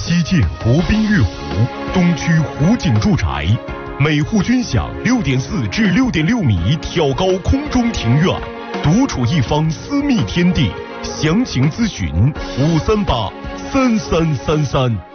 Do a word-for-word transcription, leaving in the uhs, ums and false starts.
西建国宾悦湖，东区湖景住宅，每户均享六点四至六点六米挑高空中庭院，独处一方私密天地。详情咨询五三八三三三三。